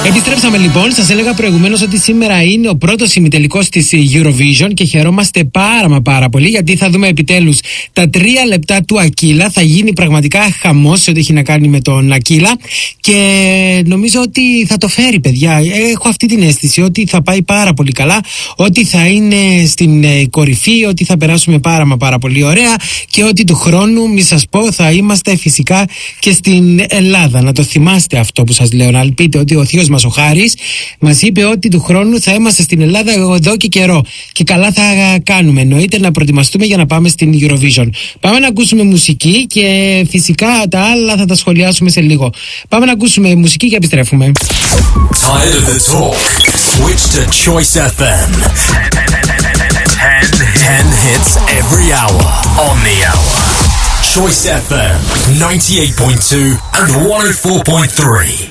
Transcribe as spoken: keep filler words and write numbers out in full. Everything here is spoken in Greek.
Επιστρέψαμε λοιπόν, σας έλεγα προηγουμένως ότι σήμερα είναι ο πρώτος ημιτελικός της Eurovision και χαιρόμαστε πάρα μα πάρα πολύ γιατί θα δούμε επιτέλους τα τρία λεπτά του Ακύλα. Θα γίνει πραγματικά χαμός σε ό,τι έχει να κάνει με τον Ακύλα και νομίζω ότι θα το φέρει, παιδιά. Έχω αυτή την αίσθηση ότι θα πάει πάρα πολύ καλά, ότι θα είναι στην κορυφή, ότι θα περάσουμε πάρα μα πάρα πολύ ωραία και ότι του χρόνου, μη σας πω, θα είμαστε φυσικά και στην Ελλάδα. Να το θυμάστε αυτό που σας λέω, να πείτε ότι ο θείος μας ο Χάρης μας είπε ότι του χρόνου θα είμαστε στην Ελλάδα εδώ και καιρό. Και καλά θα κάνουμε. Εννοείται να προετοιμαστούμε για να πάμε στην Eurovision. Πάμε να ακούσουμε μουσική και φυσικά τα άλλα θα τα σχολιάσουμε σε λίγο. Πάμε να ακούσουμε μουσική και επιστρέφουμε. Tired of the talk? Switch to Choice εφ εμ. ten hits every hour on the hour. Choice εφ εμ ninety-eight point two and one oh four point three.